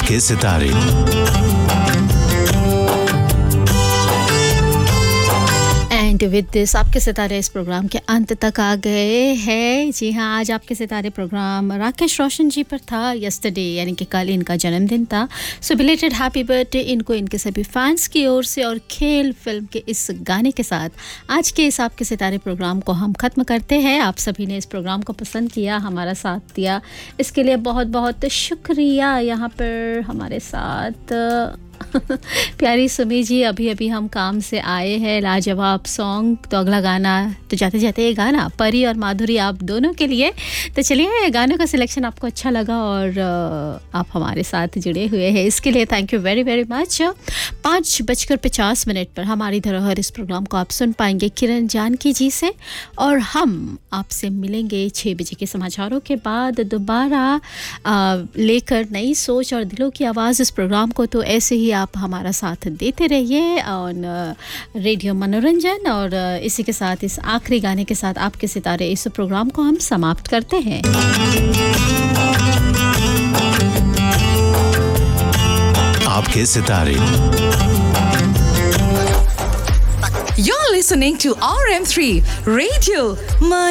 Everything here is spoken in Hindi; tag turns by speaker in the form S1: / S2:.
S1: आपके सितारे।
S2: एंड विद दिस आपके सितारे इस प्रोग्राम के अंत तक आ गए हैं। जी हाँ, आज आपके सितारे प्रोग्राम राकेश रोशन जी पर था। यस्टरडे यानी कि कल इनका जन्मदिन था। सो बिलेटेड हैप्पी बर्थडे इनको, इनके सभी फैंस की ओर से। और खेल फिल्म के इस गाने के साथ आज के इस आपके सितारे प्रोग्राम को हम ख़त्म करते हैं। आप सभी ने इस प्रोग्राम को पसंद किया, हमारा साथ दिया, इसके लिए बहुत बहुत शुक्रिया। यहाँ पर हमारे साथ प्यारी सुमी जी, अभी अभी हम काम से आए हैं। लाजवाब सॉन्ग। तो अगला गाना, तो जाते जाते ये गाना परी और माधुरी आप दोनों के लिए। तो चलिए, गानों का सिलेक्शन आपको अच्छा लगा और आप हमारे साथ जुड़े हुए हैं, इसके लिए thank you very very much. 5:50 पर हमारी धरोहर इस प्रोग्राम को आप सुन पाएंगे किरण जानकी जी से। और हम आपसे मिलेंगे 6 बजे के समाचारों के बाद दोबारा लेकर नई सोच और दिलों की आवाज़ इस प्रोग्राम को। तो ऐसे ही आप हमारा साथ देते रहिए ऑन रेडियो मनोरंजन। और इसी के साथ, इस आखिरी गाने के साथ आपके सितारे इस प्रोग्राम को हम समाप्त करते हैं।
S1: आपके सितारे।
S3: You're listening to RM3 Radio